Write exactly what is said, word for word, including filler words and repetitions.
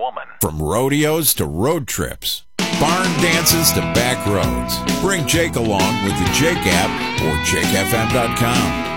woman. From rodeos to road trips, barn dances to back roads. Bring Jake along with the Jake app or Jake F M dot com.